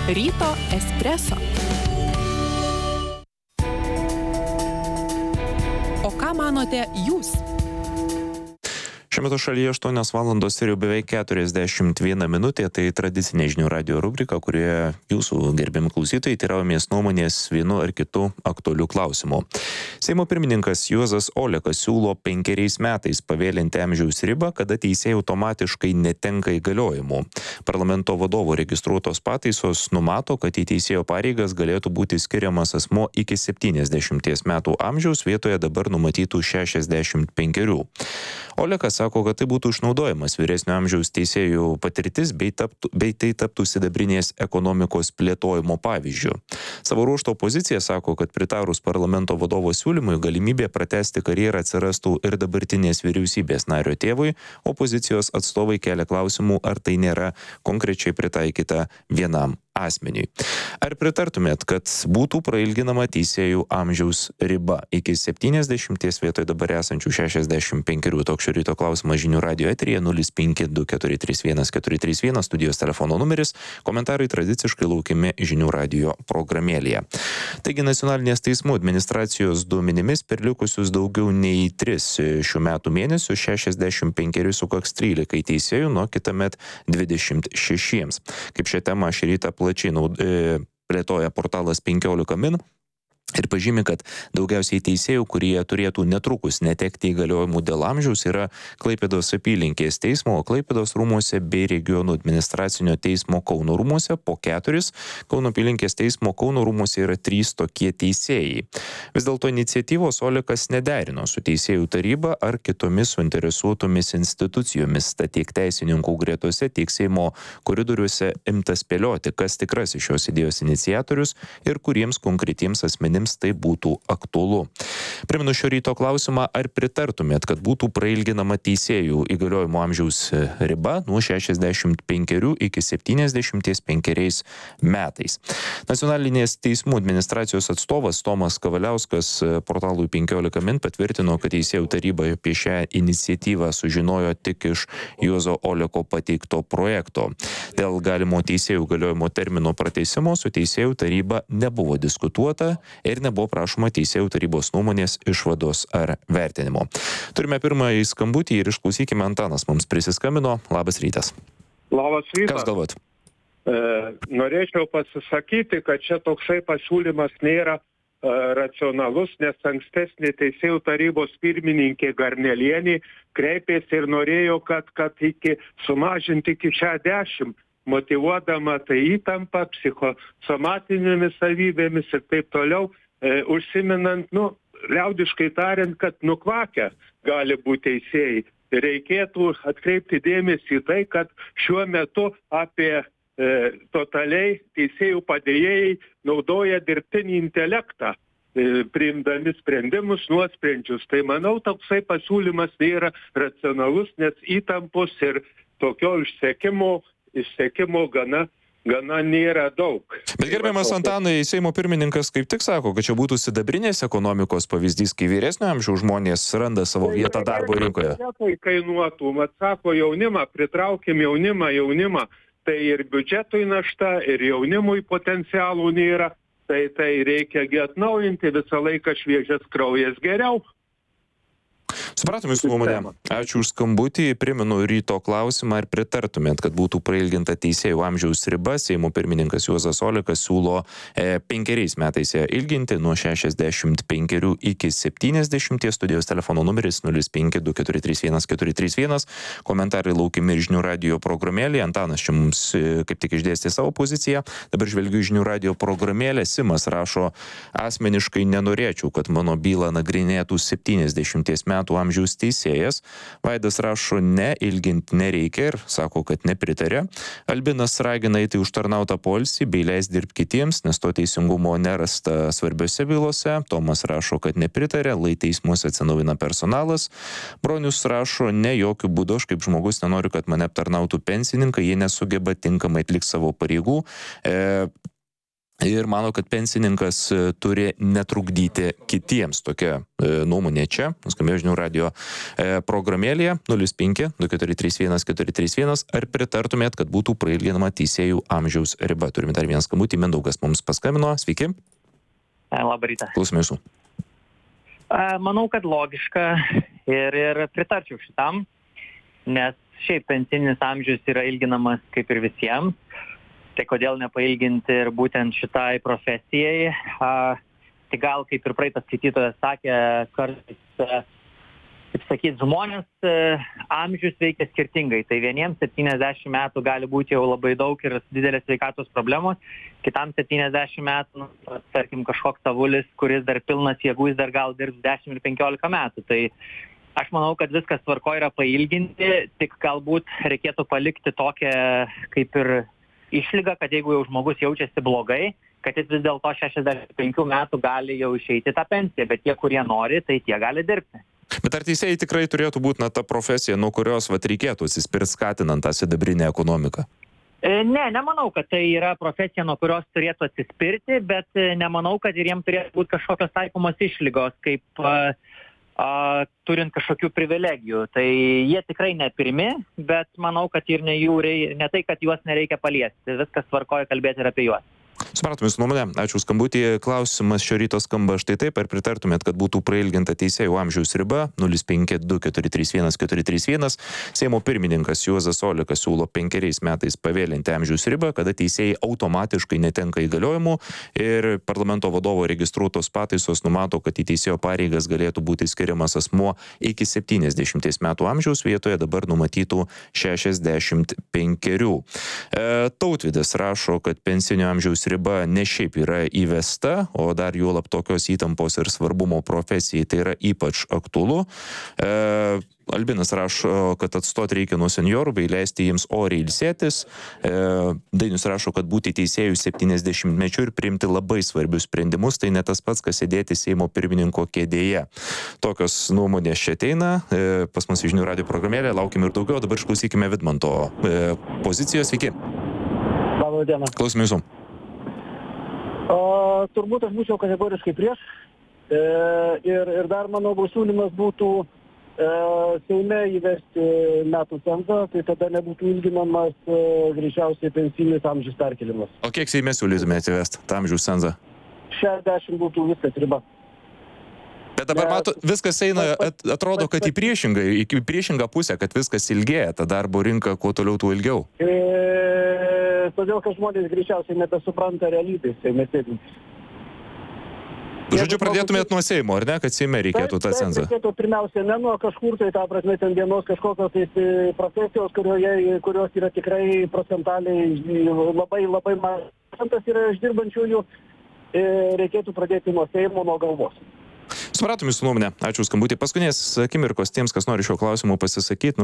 Ryto espreso. O ką manote jūs? Šiuo metu šalyje 8 valandos ir jau beveik 41 minutė, tai tradicinė žinių radijo rubrika, kurioje jūsų gerbiami klausytojai teiraujamės nuomonės vienu ar kitu aktualiu klausimu. Seimo pirmininkas Juozas Olekas siūlo 5 metais pavėlinti amžiaus ribą, kada teisėjai automatiškai netenka įgaliojimų. Parlamento vadovo registruotos pataisos numato, kad į teisėjo pareigas galėtų būti skiriamas asmuo iki 70 metų amžiaus vietoje dabar numatytų 65. Olekas sako, kad tai būtų išnaudojamas vyresnio amžiaus teisėjų patirtis bei tai taptų sidabrinės ekonomikos plėtojimo pavyzdžiu. Savo ruožto opozicija sako, kad pritarus parlamento vadovo siūlymui galimybė pratęsti karjerą atsirastų ir dabartinės vyriausybės nario tėvui, opozicijos atstovai kelia klausimų, ar tai nėra konkrečiai pritaikyta vienam asmeniui. Ar pritartumėt, kad būtų prailginama teisėjų amžiaus riba iki 70 vietoj dabar esančių 65? Toks šio ryto klausimas žinių radijo eteryje 052431431 studijos telefono numeris, komentarai tradiciškai laukiami žinių radijo programėlėje. Taigi nacionalinės teismų administracijos duomenimis per likusius daugiau nei 3 šių metų mėnesių 65 sukaks 13 teisėjų, nuo kitąmet 26. Kaip šią temą šį rytą plačiai plėtoja portalas 15 min ir pažymi, kad daugiausiai teisėjų, kurie turėtų netrukus netekti įgaliojimų dėl amžiaus, yra Klaipėdos apylinkės teismo, Klaipėdos rūmuose bei regionų administracinio teismo Kauno rūmuose po 4, Kauno apylinkės teismo Kauno rūmuose yra 3 tokie teisėjai. Vis dėlto iniciatyvos Olekas nederino su teisėjų taryba ar kitomis suinteresuotomis institucijomis, tad tiek teisininkų gretose, tiek Seimo koridoriuose imta spėlioti, kas tikrasis šios idėjos iniciatorius ir kuriems konkretiems asmenims tai būtų aktualu. Primenu šio ryto klausimą, ar pritartumėt, kad būtų prailginama teisėjų įgaliojimo amžiaus riba nuo 65 iki 75 metais. Nacionalinės teismų administracijos atstovas Tomas Kavaliauskas portalui 15 min patvirtino, kad teisėjų taryba apie šią iniciatyvą sužinojo tik iš Juozo Oleko pateikto projekto. Dėl galimo teisėjų įgaliojimo termino prateisimo su teisėjų taryba nebuvo diskutuota ir nebuvo prašoma teisėjų tarybos nuomonės, išvados ar vertinimo. Turime pirmąjį skambutį ir išklausykime, Antanas mums prisiskambino. Labas rytas. Labas rytas. Kas galvot? Norėčiau pasisakyti, kad čia toksai pasiūlymas nėra racionalus, nes ankstesnė teisėjų tarybos pirmininkė Garnelienė kreipėsi ir norėjo, kad sumažinti iki 60, motyvuodama tai įtampa, psichosomatinėmis savybėmis ir taip toliau, užsiminant, liaudiškai tariant, kad nukvakę gali būti teisėjai. Reikėtų atkreipti dėmesį į tai, kad šiuo metu apie totaliai teisėjų padėjėjai naudoja dirbtinį intelektą, priimdami sprendimus, nuosprendžius. Tai manau, toksai pasiūlymas nėra racionalus, nes įtampos ir tokio išsekimo gana nėra daug. Bet gerbiamas Antanai, Seimo pirmininkas kaip tik sako, kad čia būtų sidabrinės ekonomikos pavyzdys, kai vyresnio amžiaus žmonės randa savo vietą darbo rinkoje. Tai kainuotų, sako jaunimą, pritraukim jaunimą, tai ir biudžetui našta, ir jaunimui potencialų nėra, tai reikia atnaujinti, visą laiką šviežias kraujas geriau. Supratome jūsų nuomonę. Ačiū už skambutį. Primenu ryto klausimą, ar pritartumėt, kad būtų prailginta teisėjų amžiaus riba. Seimo pirmininkas Juozas Olekas siūlo 5 metais ją ilginti nuo 65 iki 70. Studijos telefono numeris 052431431. Komentarai laukiami ir žinių radijo programėlėje. Antanas čia mums kaip tik išdėstė savo poziciją. Dabar žvelgiu į žinių radijo programėlę. Simas rašo, asmeniškai nenorėčiau, kad mano bylą nagrinėtų 70 metų amžiaus teisėjas. Vaidas rašo, ne, ilginti nereikia ir sako, kad nepritarė. Albinas ragina eiti užtarnautą poilsį bei leis dirbti kitiems, nes to teisingumo nerasta svarbiose bylose. Tomas rašo, kad nepritarė, lai teismuose atsinaujina personalas. Bronius rašo, ne, jokių būdų, aš kaip žmogus nenoriu, kad mane aptarnautų pensininkai, jie nesugeba tinkamai atlikti savo pareigų. ir mano, kad pensininkas turi netrukdyti kitiems. Tokia nuomonė čia, nuskambėjo žinių radio programėlėje 05-2431-431. Ar pritartumėt, kad būtų prailginama teisėjų amžiaus riba? Turime dar vieną skambutį, Mindaugas mums paskambino. Sveiki. Labą rytą. Klausome jūsų. Manau, kad logiška ir pritarčiau šitam, nes šiaip pensinis amžius yra ilginamas kaip ir visiems. Tai kodėl nepailginti ir būtent šitai profesijai. Tai gal, kaip ir praeitas skaitytojas sakė, kartais, kaip sakyt, žmonės amžius veikia skirtingai. Tai vieniems 70 metų gali būti jau labai daug ir didelės sveikatos problemos, kitam 70 metų, tarkim, kažkoks savulis, kuris dar pilnas jėgų, jis dar gal dirbs 10 ir 15 metų. Tai aš manau, kad viskas tvarko yra pailginti, tik galbūt reikėtų palikti tokią kaip ir išlyga, kad jeigu jau žmogus jaučiasi blogai, kad jis vis dėlto 65 metų gali jau išeiti tą pensiją, bet tie, kurie nori, tai tie gali dirbti. Bet ar teisėjai tikrai turėtų būti ta profesija, nuo kurios reikėtų atsispirti skatinant tą sidabrinę ekonomiką? Ne, nemanau, kad tai yra profesija, nuo kurios turėtų atsispirti, bet nemanau, kad ir jiems turėtų būti kažkokios taikomos išlygos, kaip turint kažkokių privilegijų. Tai jie tikrai ne pirmi, bet manau, kad ir ne tai, kad juos nereikia paliesti. Viskas tvarkoja kalbėti ir apie juos. Supratom jūsų nuomonę. Ačiū už skambutį. Klausimas šio ryto skamba štai taip. Ar pritartumėt, kad būtų prailginta teisėjų amžiaus riba 05-2431-431? Seimo pirmininkas Juozas Olekas siūlo 5 metais pavėlinti amžiaus ribą, kada teisėjai automatiškai netenka įgaliojimų, ir parlamento vadovo registruotos pataisos numato, kad į teisėjo pareigas galėtų būti skiriamas asmuo iki 70 metų amžiaus vietoje dabar numatytų 65. Tautvydas rašo, kad pensinio amžiaus riba ne šiaip yra įvesta, o dar juolab tokios įtampos ir svarbumo profesijai tai yra ypač aktualu. Albinas rašo, kad atstoti reikia nuo seniorų bei leisti jiems oriai ilsėtis. Dainius rašo, kad būti teisėjų 70-mečių ir priimti labai svarbius sprendimus, tai ne tas pats, kas sėdėti Seimo pirmininko kėdėje. Tokios nuomonės čia ateina. Pas mus žinių radio programėlė, laukim ir daugiau. Dabar išklausykime Vidmanto pozicijos. Sveiki. Labą dieną. Klausime jūsų. Turbūt aš būčiau kategoriškai prieš. Ir dar, manau, siūlymas būtų Seime įvesti metų cenzą, tai tada nebūtų ilginamas greičiausiai pensinis amžius perkelimas. O kiek Seime siūlytumėte įvesti tą amžiaus cenzą? 60 būtų viskas riba. Bet dabar viskas eina, atrodo, kad į priešingą pusę, kad viskas ilgėja, ta darbo rinka kuo toliau, tuo ilgiau. Todėl, kad žmonės greičiausiai nebesupranta realybės Seime sėdintys. Žodžiu, pradėtumėt nuo Seimo, ar ne, kad Seime reikėtų tą cenzą? Taip, reikėtų pirmiausia ne nuo kažkur, tai ta prasme ten vienos kažkokios profesijos, kurios yra tikrai procentaliai labai mažas yra išdirbančiųjų, reikėtų pradėti nuo Seimo, nuo galvos. Supratom jūsų nuomonę. Ačiū už skambutį. Paskutinės akimirkos tiems, kas nori šiuo klausimu pasisakyti,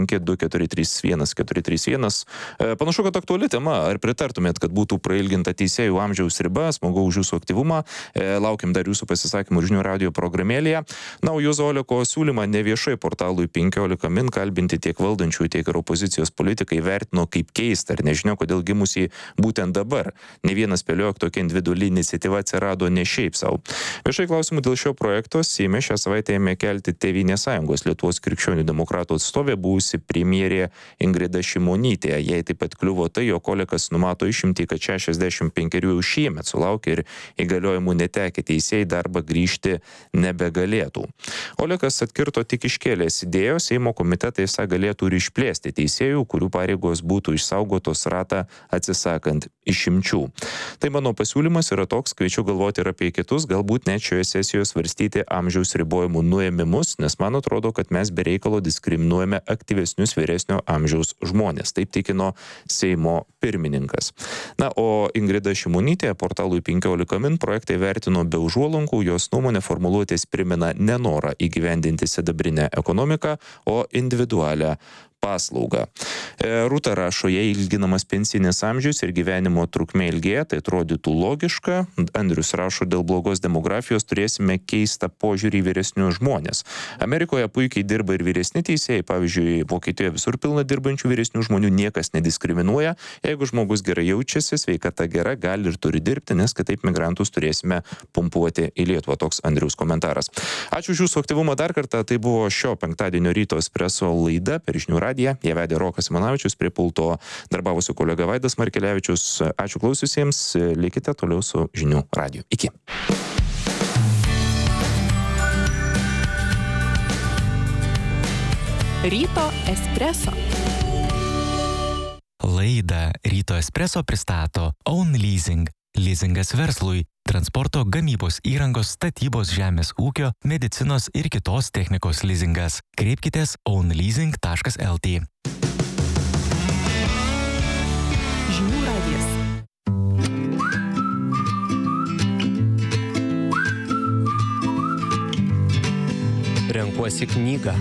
05-2431-431. Panašu, kad aktuali tema. Ar pritartumėt, kad būtų prailginta teisėjų amžiaus riba? Smagu už jūsų aktyvumą. Laukim dar jūsų pasisakymų žinių radio programėlėje. Na, o Juozo Oleko siūlymą neviešai portalui 15 min kalbinti tiek valdančiųjų, tiek ir opozicijos politikai vertino kaip keistą ir nežinia, kodėl gimusį būtent dabar. Ne vienas spėliojo, kad tokia individuali iniciatyva atsirado ne šiaip savo. Viešai klausimų dėl šio projekto Seime šią savaitę ėmė kelti Tėvynės sąjungos Lietuvos krikščionių demokratų atstovė, buvusi premjerė Ingrida Šimonytė. Jai taip pat kliuvo tai, jog Olekas numato išimtį, kad 65 jau šiemet sulaukė ir įgaliojimų netekę teisėjai darbą grįžti nebegalėtų. Olekas atkirto tik iškėlęs idėjos, Seimo komitetai galėtų ir išplėsti teisėjų, kurių pareigos būtų išsaugotos ratą atsisakant išimčių. Tai mano pasiūlymas yra toks, kviečiu galvoti ir apie kitus, galbūt net šioje sesijoje svarstyti amžiaus ribojimų nuėmimus, nes man atrodo, kad mes be reikalo diskriminuojame aktyvesnius vyresnio amžiaus žmonės. Taip tikino Seimo pirmininkas. Na, o Ingrida Šimonytė portalui 15 min projektai vertino be užuolankų, jos nuomonė formuluotės primena nenorą įgyvendinti sidabrinę ekonomiką, o individualią paslaugą. Rūta rašo, jei ilginamas pensinis amžius ir gyvenimo trukmė ilgėja, tai atrodytų logiška. Andrius rašo, dėl blogos demografijos turėsime keistą požiūrį į vyresnius žmonės. Amerikoje puikiai dirba ir vyresni teisėjai, pavyzdžiui, Vokietijoje visur pilna dirbančių vyresnių žmonių, niekas nediskriminuoja. Jeigu žmogus gerai jaučiasi, sveikata gera, gali ir turi dirbti, nes kitaip migrantus turėsime pumpuoti į Lietuvą. Toks Andriaus komentaras. Ačiū už jūsų aktyvumą dar kartą. Tai buvo šio penktadienio ryto espreso laida per Žinių radiją. Ją vedė Rokas Simanavičius, prie pulto darbavosi kolega Vaidas Markelevičius. Ačiū klausiusiems. Likite toliau su Žinių radiju. Iki. Ryto espreso. Laidą Ryto espreso pristato Own Leasing. Leasingas verslui. Transporto, gamybos įrangos, statybos, žemės ūkio, medicinos ir kitos technikos leasingas. Kreipkitės ownleasing.lt. Žinių radijas. Renkuosi knygą.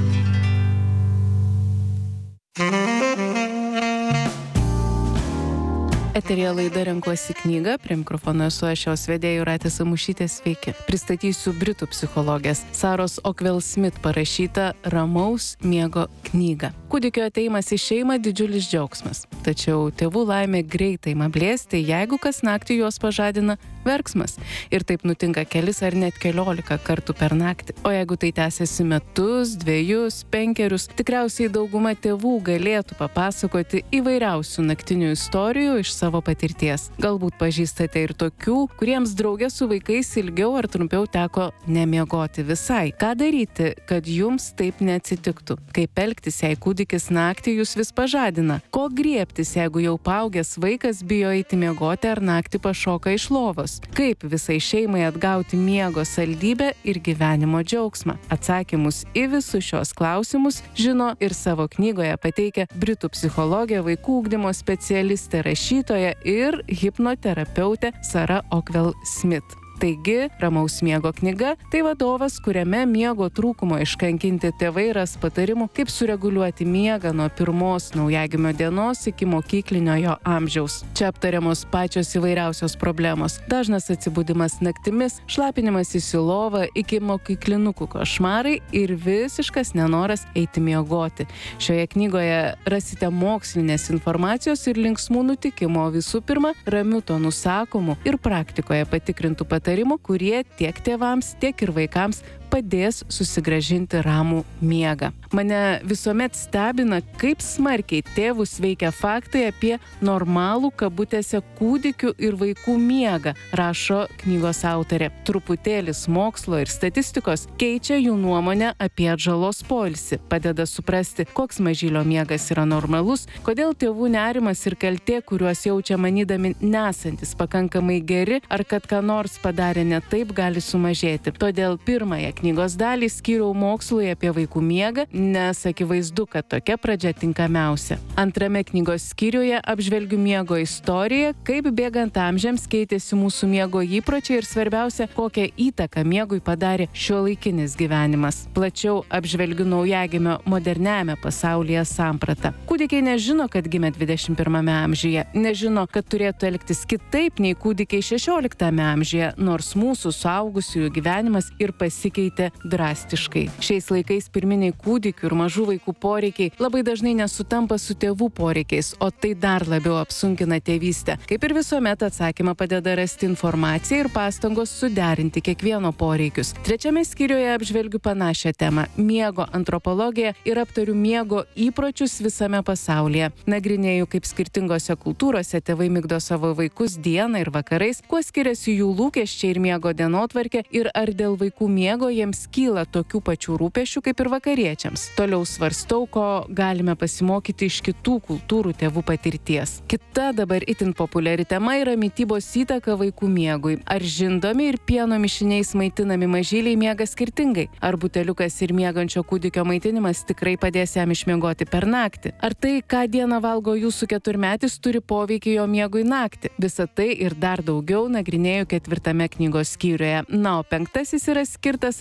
Eteryje laida Renkuosi knygą, prie mikrofono esu aš jos vedėja Jūratė Samušytė, sveiki. Pristatysiu britų psichologės Saros Ockwell-Smith parašytą Ramaus miego knygą. Kūdikio ateimas į šeimą didžiulis džiaugsmas, tačiau tėvų laimė greitai ima blėsti, jeigu kas naktį juos pažadina verksmas. Ir taip nutinka kelis ar net 14 kartų per naktį. O jeigu tai tęsiasi metus, 2, 5, tikriausiai dauguma tėvų galėtų papasakoti įvairiausių naktinių istorijų iš savo patirties. Galbūt pažįstate ir tokių, kuriems drauge su vaikais ilgiau ar trumpiau teko nemiegoti visai. Ką daryti, kad jums taip neatsitiktų? Kaip elgtis, jei kūdikis naktį jūs vis pažadina? Ko griebtis, jeigu jau paaugęs vaikas bijo eiti miegoti ar naktį pašoka iš lovos? Kaip visai šeimai atgauti miego saldybę ir gyvenimo džiaugsmą? Atsakymus į visus šios klausimus žino ir savo knygoje pateikia britų psichologė, vaikų ugdymo specialistė, rašytoja ir hipnoterapeutė Sara Ockwell-Smith. Taigi, Ramaus miego knyga – tai vadovas, kuriame miego trūkumo iškankinti tėvai ras patarimų, kaip sureguliuoti miegą nuo pirmos naujagimio dienos iki mokyklinio jo amžiaus. Čia aptariamos pačios įvairiausios problemos. Dažnas atsibudimas naktimis, šlapinimas į lovą iki mokyklinukų košmarai ir visiškas nenoras eiti miegoti. Šioje knygoje rasite mokslinės informacijos ir linksmų nutikimų, visų pirma, ramių tonų sakomų ir praktikoje patikrintų patarimų, kurie tiek tėvams, tiek ir vaikams padės susigrąžinti ramų miegą. Mane visuomet stebina, kaip smarkiai tėvus veikia faktai apie normalų kabutėse kūdikių ir vaikų miegą, rašo knygos autorė. Truputėlis mokslo ir statistikos keičia jų nuomonę apie atžalos poilsį, padeda suprasti, koks mažylio miegas yra normalus, kodėl tėvų nerimas ir kaltė, kuriuos jaučia manydami nesantis pakankamai geri, ar kad ką nors padarė ne taip, gali sumažėti. Todėl pirmąją knygos dalį skyriau mokslui apie vaikų miegą, nes akivaizdu, kad tokia pradžia tinkamiausia. Antrame knygos skyriuje apžvelgiu miego istoriją, kaip bėgant amžiams keitėsi mūsų miego įpročiai ir svarbiausia, kokią įtaką miegui padarė šiuolaikinis gyvenimas. Plačiau apžvelgiu naujagimio moderniame pasaulyje sampratą. Kūdikiai nežino, kad gimė 21 amžiuje, nežino, kad turėtų elgtis kitaip nei kūdikiai 16 amžiuje, nors mūsų suaugusiųjų gyvenimas ir pasikeitė drastiškai. Šiais laikais pirminiai kūdikių ir mažų vaikų poreikiai labai dažnai nesutampa su tėvų poreikiais, o tai dar labiau apsunkina tėvystę. Kaip ir visuomet atsakymą padeda rasti informaciją ir pastangos suderinti kiekvieno poreikius. Trečiame skyriuje apžvelgiu panašią temą – miego antropologiją ir aptariu miego įpročius visame pasaulyje. Nagrinėju, kaip skirtingose kultūrose tėvai migdo savo vaikus dieną ir vakarais, kuo skiriasi jų lūkesčiai ir miego dienotvarkė ir ar dėl vaikų miego jiems kyla tokių pačių rūpesčių kaip ir vakariečiams. Toliau svarstau, ko galime pasimokyti iš kitų kultūrų tėvų patirties. Kita dabar itin populiari tema yra mitybos įtaka vaikų miegui. Ar žindomi ir pieno mišiniais maitinami mažyliai miega skirtingai? Ar buteliukas ir miegančio kūdikio maitinimas tikrai padės jam išmiegoti per naktį? Ar tai, ką dieną valgo jūsų 4-metis, turi poveikį jo miegui naktį? Visą tai ir dar daugiau nagrinėju 4 knygos skyriuje. Na, o 5 yra skirtas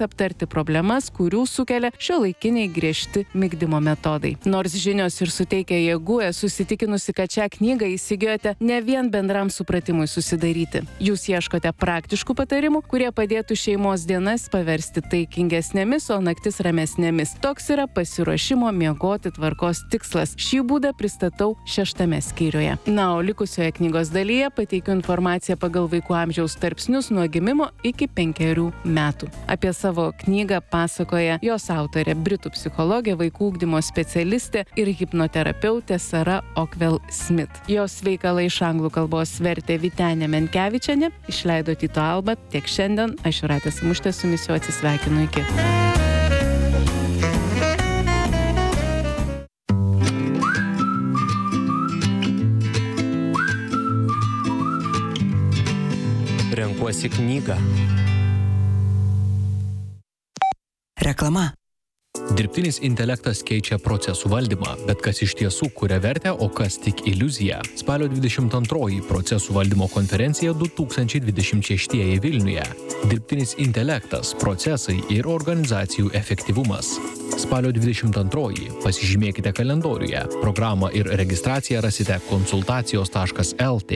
aptarti problemas, kurių sukelia šiuolaikiniai griežti migdymo metodai. Nors žinios ir suteikia jėgų, esu įsitikinusi, kad šią knygą įsigijote ne vien bendram supratimui susidaryti. Jūs ieškote praktiškų patarimų, kurie padėtų šeimos dienas paversti taikingesnėmis, o naktis ramesnėmis. Toks yra pasiruošimo miegoti tvarkos tikslas. Šį būdą pristatau 6 skyriuje. Na, o likusioje knygos dalyje pateikiu informaciją pagal vaikų amžiaus tarpsnius nuo gimimo iki 5 metų. Apie savo knygą pasakoja jos autorė, britų psichologė, vaikų ugdymo specialistė ir hipnoterapeutė Sara Okvel-Smith. Jos veikalą iš anglų kalbos vertė Vytenė Menkevičienė, išleido Tyto Alba. Tiek šiandien, aš Jūratė Samušytė su jumis jau atsisveikinu iki. Renkuosi knygą. Reklama. Dirbtinis intelektas keičia procesų valdymą, bet kas iš tiesų kuria vertę, o kas tik iliuzija. Spalio 22 procesų valdymo konferencija 2026 Vilniuje. Dirbtinis intelektas, procesai ir organizacijų efektyvumas. Spalio 22 pasižymėkite kalendoriuje. Programą ir registraciją rasite konsultacijos.lt.